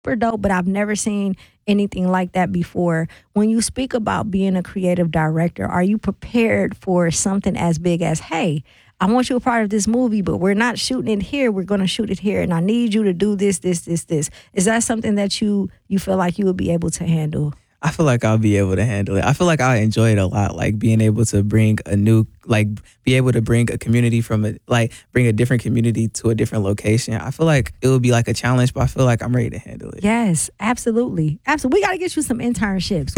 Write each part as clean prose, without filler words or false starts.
super dope, but I've never seen anything like that before. When you speak about being a creative director, are you prepared for something as big as, hey, I want you a part of this movie, but we're not shooting it here. We're going to shoot it here, and I need you to do this, this, this, this. Is that something that you feel like you would be able to handle? I feel like I'll be able to handle it. I feel like I enjoy it a lot, like being able to bring be able to bring a community bring a different community to a different location. I feel like it would be like a challenge, but I feel like I'm ready to handle it. Yes, absolutely. Absolutely. We got to get you some internships.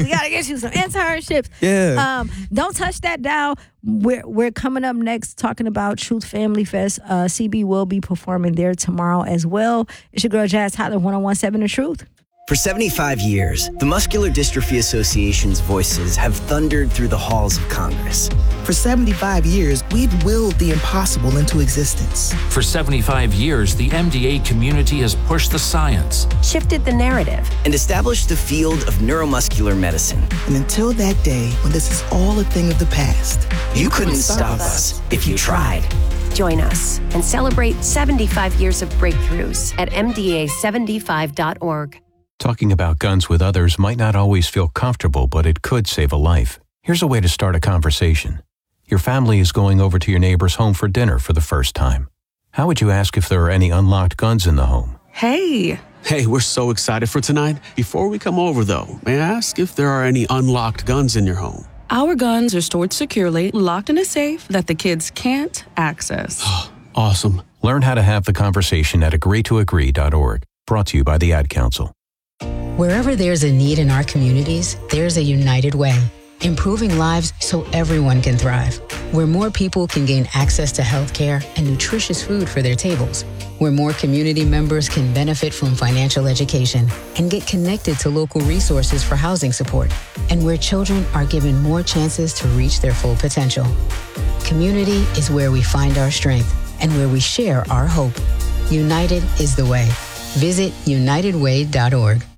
Yeah. Don't touch that dial. We're coming up next talking about Truth Family Fest. CB will be performing there tomorrow as well. It's your girl, Jazz Tyler, 101.7 The Truth. For 75 years, the Muscular Dystrophy Association's voices have thundered through the halls of Congress. For 75 years, we've willed the impossible into existence. For 75 years, the MDA community has pushed the science, shifted the narrative, and established the field of neuromuscular medicine. And until that day, when this is all a thing of the past, you couldn't stop us if you tried. Join us and celebrate 75 years of breakthroughs at MDA75.org. Talking about guns with others might not always feel comfortable, but it could save a life. Here's a way to start a conversation. Your family is going over to your neighbor's home for dinner for the first time. How would you ask if there are any unlocked guns in the home? Hey, we're so excited for tonight. Before we come over, though, may I ask if there are any unlocked guns in your home? Our guns are stored securely, locked in a safe that the kids can't access. Awesome. Learn how to have the conversation at agreetoagree.org. Brought to you by the Ad Council. Wherever there's a need in our communities, there's a United Way, improving lives so everyone can thrive. Where more people can gain access to healthcare and nutritious food for their tables. Where more community members can benefit from financial education and get connected to local resources for housing support. And where children are given more chances to reach their full potential. Community is where we find our strength and where we share our hope. United is the way. Visit unitedway.org.